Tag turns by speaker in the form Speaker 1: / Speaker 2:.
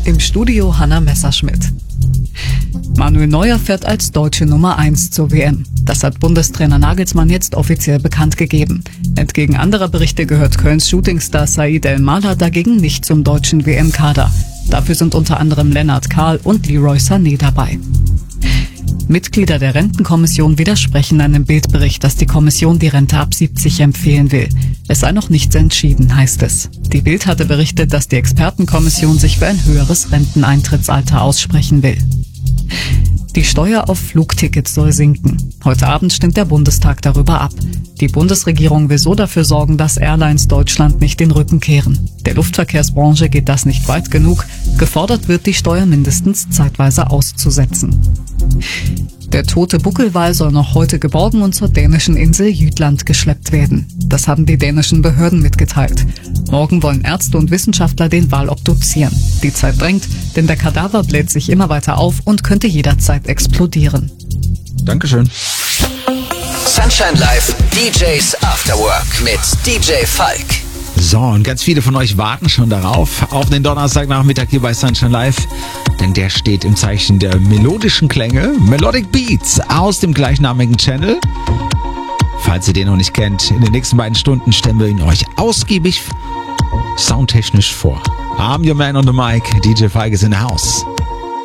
Speaker 1: Im Studio Hanna Messerschmidt. Manuel Neuer fährt als deutsche Nummer 1 zur WM. Das hat Bundestrainer Nagelsmann jetzt offiziell bekannt gegeben. Entgegen anderer Berichte gehört Kölns Shootingstar Said El-Malha dagegen nicht zum deutschen WM-Kader. Dafür sind unter anderem Lennart Kahl und Leroy Sané dabei. Mitglieder der Rentenkommission widersprechen einem Bildbericht, dass die Kommission die Rente ab 70 empfehlen will. Es sei noch nichts entschieden, heißt es. Die Bild hatte berichtet, dass die Expertenkommission sich für ein höheres Renteneintrittsalter aussprechen will. Die Steuer auf Flugtickets soll sinken. Heute Abend stimmt der Bundestag darüber ab. Die Bundesregierung will so dafür sorgen, dass Airlines Deutschland nicht den Rücken kehren. Der Luftverkehrsbranche geht das nicht weit genug. Gefordert wird, die Steuer mindestens zeitweise auszusetzen. Der tote Buckelwal soll noch heute geborgen und zur dänischen Insel Jütland geschleppt werden. Das haben die dänischen Behörden mitgeteilt. Morgen wollen Ärzte und Wissenschaftler den Wal obduzieren. Die Zeit drängt, denn der Kadaver bläht sich immer weiter auf und könnte jederzeit explodieren.
Speaker 2: Dankeschön.
Speaker 3: Sunshine Live, DJs After Work mit DJ Falk.
Speaker 2: So, und ganz viele von euch warten schon darauf, auf den Donnerstagnachmittag hier bei Sunshine Live. Denn der steht im Zeichen der melodischen Klänge, Melodic Beats aus dem gleichnamigen Channel. Falls ihr den noch nicht kennt, in den nächsten beiden Stunden stellen wir ihn euch ausgiebig soundtechnisch vor. I'm your man on the mic, DJ Falk is in the house.